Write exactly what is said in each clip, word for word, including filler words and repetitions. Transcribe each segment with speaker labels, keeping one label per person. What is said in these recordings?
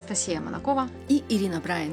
Speaker 1: Анастасия Монакова
Speaker 2: и Ирина Брайн.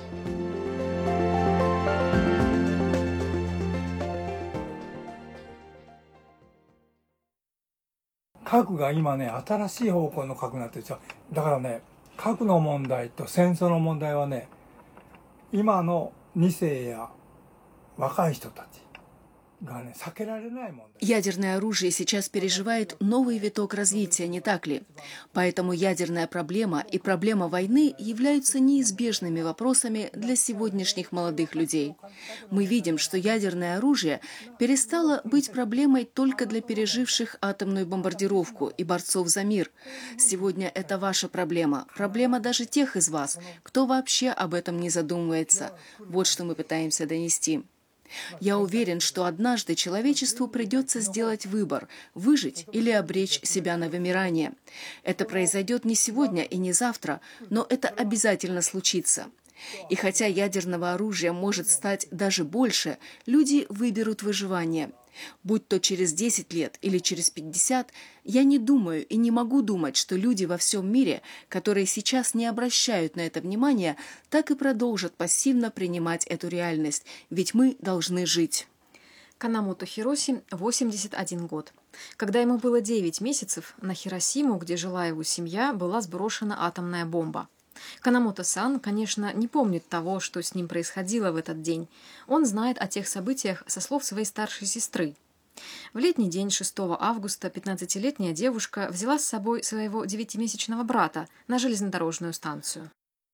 Speaker 3: 核が今ね、新しい方向の核になってるんですよ。だからね、核の問題と戦争の問題はね、今のに世や若い人たちがね、避けられない問題。
Speaker 2: Ядерное оружие сейчас переживает новый виток развития, не так ли? Поэтому ядерная проблема и проблема войны являются неизбежными вопросами для сегодняшних молодых людей. Мы видим, что ядерное оружие перестало быть проблемой только для переживших атомную бомбардировку и борцов за мир. Сегодня это ваша проблема, проблема даже тех из вас, кто вообще об этом не задумывается. Вот что мы пытаемся донести. Я уверен, что однажды человечеству придется сделать выбор – выжить или обречь себя на вымирание. Это произойдет не сегодня и не завтра, но это обязательно случится. И хотя ядерного оружия может стать даже больше, люди выберут выживание. Будь то через десять лет или через пятьдесят, я не думаю и не могу думать, что люди во всем мире, которые сейчас не обращают на это внимания, так и продолжат пассивно принимать эту реальность, ведь мы должны жить.
Speaker 1: Канамото Хироси, восемьдесят один год. Когда ему было девять месяцев, на Хиросиму, где жила его семья, была сброшена атомная бомба. Канамото-сан, конечно, не помнит того, что с ним происходило в этот день. Он знает о тех событиях со слов своей старшей сестры. В летний день шестого августа пятнадцатилетняя девушка взяла с собой своего девятимесячного брата на железнодорожную станцию.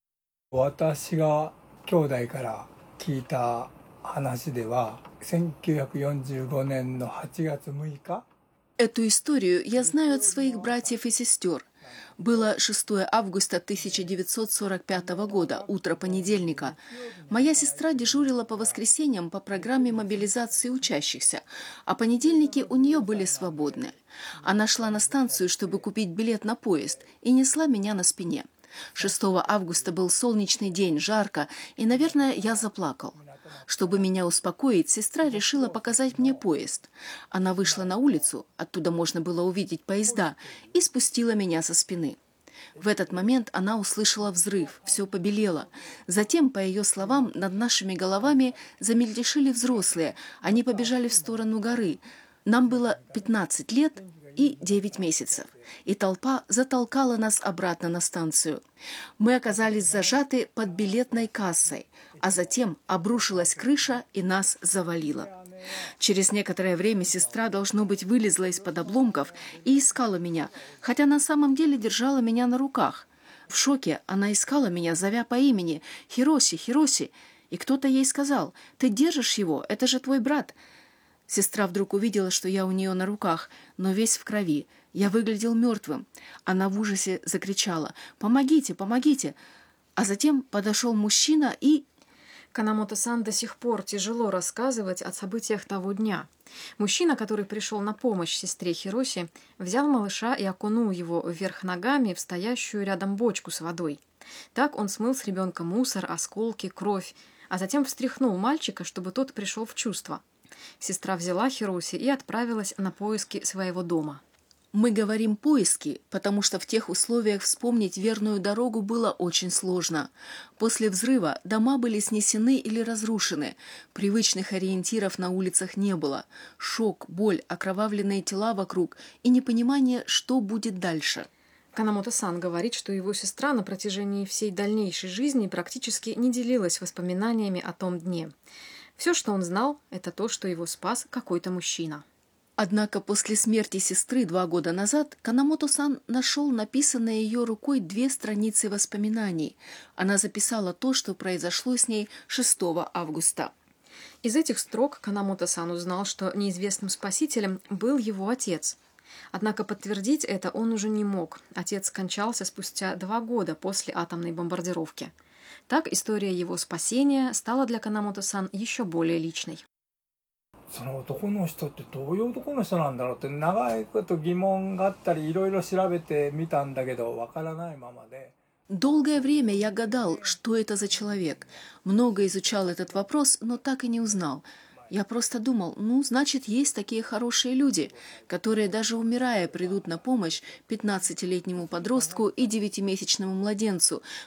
Speaker 2: Эту историю я знаю от своих братьев и сестер. Было шестого августа тысяча девятьсот сорок пятого года, утро понедельника. Моя сестра дежурила по воскресеньям по программе мобилизации учащихся, а понедельники у нее были свободны. Она шла на станцию, чтобы купить билет на поезд, и несла меня на спине. шестого августа был солнечный день, жарко, и, наверное, я заплакал. Чтобы меня успокоить, сестра решила показать мне поезд. Она вышла на улицу, оттуда можно было увидеть поезда, и спустила меня со спины. В этот момент она услышала взрыв, все побелело. Затем, по ее словам, над нашими головами замельтешили взрослые, они побежали в сторону горы. Нам было пятнадцать лет и девять месяцев, и толпа затолкала нас обратно на станцию. Мы оказались зажаты под билетной кассой, а затем обрушилась крыша и нас завалило. Через некоторое время сестра, должно быть, вылезла из-под обломков и искала меня, хотя на самом деле держала меня на руках. В шоке она искала меня, зовя по имени «Хироси, Хироси», и кто-то ей сказал: «Ты держишь его, это же твой брат». Сестра вдруг увидела, что я у нее на руках, но весь в крови. Я выглядел мертвым. Она в ужасе закричала: «Помогите, помогите!» А затем подошел мужчина и...
Speaker 1: Канамото-сан до сих пор тяжело рассказывать о событиях того дня. Мужчина, который пришел на помощь сестре Хироси, взял малыша и окунул его вверх ногами в стоящую рядом бочку с водой. Так он смыл с ребенка мусор, осколки, кровь, а затем встряхнул мальчика, чтобы тот пришел в чувство. Сестра взяла Хироси и отправилась на поиски своего дома.
Speaker 2: Мы говорим «поиски», потому что в тех условиях вспомнить верную дорогу было очень сложно. После взрыва дома были снесены или разрушены. Привычных ориентиров на улицах не было. Шок, боль, окровавленные тела вокруг и непонимание, что будет дальше.
Speaker 1: Канамото-сан говорит, что его сестра на протяжении всей дальнейшей жизни практически не делилась воспоминаниями о том дне. Все, что он знал, это то, что его спас какой-то мужчина.
Speaker 2: Однако после смерти сестры два года назад Канамото-сан нашел написанные ее рукой две страницы воспоминаний. Она записала то, что произошло с ней шестого августа.
Speaker 1: Из этих строк Канамото-сан узнал, что неизвестным спасителем был его отец. Однако подтвердить это он уже не мог. Отец скончался спустя два года после атомной бомбардировки. Так история его спасения стала для Канамото-сан еще более личной.
Speaker 3: その男の人ってどういう男の人なんだろうって長いこと疑問があったりいろいろ調べてみたんだけどわからないままで。
Speaker 2: Долгое время я гадал, что это за человек. Много изучал этот вопрос, но так и не узнал. Я просто думал, ну, значит, есть такие хорошие люди, которые даже умирая придут на помощь пятнадцатилетнему подростку и девятимесячному младенцу,